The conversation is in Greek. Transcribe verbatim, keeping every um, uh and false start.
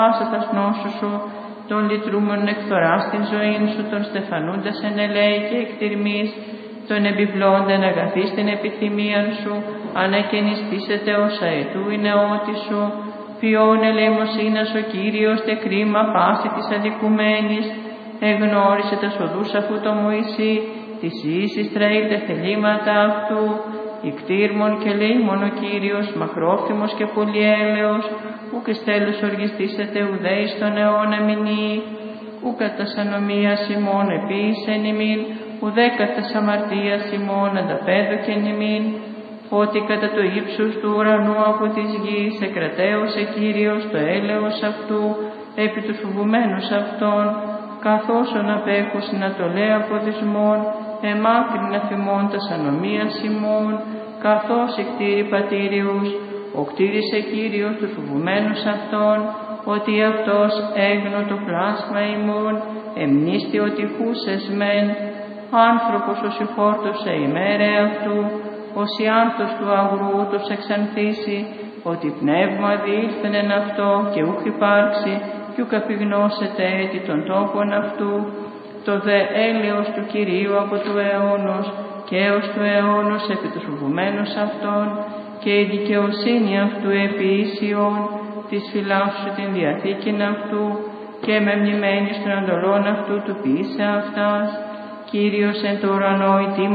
πάσα τα γνώσου σου, των λυτρούμενων εκφθοράς την ζωήν σου, των στεφανούντας εν ελέη και εκτιρμής, των επιπλώντεν αγαθής την επιθυμίαν σου, ανακαινιστήσετε όσα ετού η νεότη σου, ποιόν ελεημοσύνας ο Κύριος τε κρίμα πάση της αδικουμένης, εγνώρισε τα σοδούς αφού το Μωυσή, της εις Ισραήλ τε θελήματα αυτού, ικτήρμον και λέημον ο Κύριος, μακρόφημος και πολυέλεος, ουκ εις τέλος οργιστήσετε ουδέ εις τον αιώνα μηνύ, ουκ κατά ανομίας ημών επίησεν ημίν, ουδέ κατά αμαρτίας ημών ανταπέδοκεν ημίν, ότι κατά το ύψος του ουρανού από της γης εκρατέωσε Κύριος το έλεος αυτού, επί τους φοβουμένους αυτών, καθώς ον απέχους να το λέει αποδισμών, εμάκρυν αφημών τας ανομίας ημών, καθώς οι κτήροι πατήριους, ο κτήρισε Κύριος τους φοβουμένους αυτών, ότι αυτός έγνω το πλάσμα ημών, εμνίστη ότι χούσες μεν, άνθρωπος ως ηφόρτωσε ημέρε αυτού, ως η άνθος του αγρού τους εξανθήσει, ότι πνεύμα διήλθεν εν αυτό και ούχ υπάρξει, κι ουκ απειγνώσετε έτη των τόπων αυτού, το δε έλεος του Κυρίου από του αιώνος και έως του αιώνος επί τους φοβουμένους αυτών, και η δικαιοσύνη αυτού επί ίσιον, της φυλάσσου την διαθήκην αυτού, και με μνημένης των εντολών αυτού του ποιήσε αυτάς, Κύριος εν το ουρανό